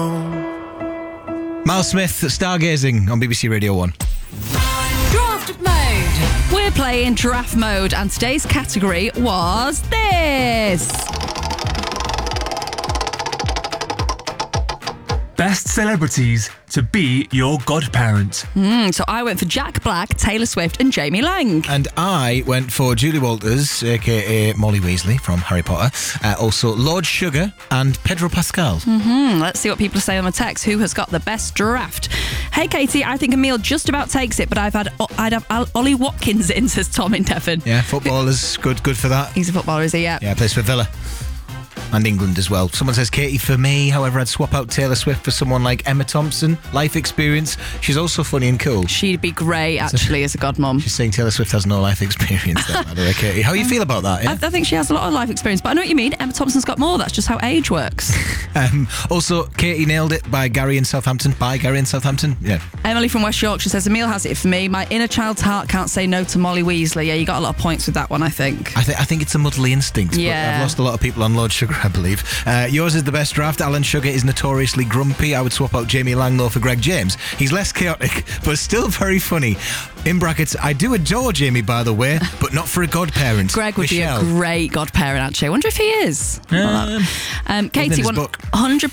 Miles Smith, Stargazing on BBC Radio 1. Draft mode. We're playing draft mode, and today's category was this. Best celebrities to be your godparent. So I went for Jack Black, Taylor Swift and Jamie Lang. And I went for Julie Walters, a.k.a. Molly Weasley from Harry Potter. Also Lord Sugar and Pedro Pascal. Let's see what people say on the text. Who has got the best draft? Hey, Katie, I think Emil just about takes it, but I'd have Ollie Watkins in, says Tom in Devon. Yeah, footballers, good for that. He's a footballer, is he? Yeah. Yeah, plays for Villa. And England as well. Someone says Katie for me. However, I'd swap out Taylor Swift for someone like Emma Thompson. Life experience. She's also funny and cool. She'd be great, actually, as a godmom. She's saying Taylor Swift has no life experience then, by the way, Katie. How you feel about that? Yeah? I think she has a lot of life experience, but I know what you mean. Emma Thompson's got more. That's just how age works. Also, Katie nailed it by Gary in Southampton. By Gary in Southampton. Yeah. Emily from West Yorkshire says, Emil has it for me. My inner child's heart can't say no to Molly Weasley. Yeah, you got a lot of points with that one, I think. I think it's a muddly instinct. Yeah. But I've lost a lot of people on Lord Sugar, I believe. Yours is the best draft. Alan Sugar is notoriously grumpy. I would swap out Jamie Lang though for Greg James. He's less chaotic, but still very funny. In brackets, I do adore Jamie, by the way, but not for a godparent. Greg would Michelle. be a great godparent, actually. I wonder if he is. Katie, his book. 100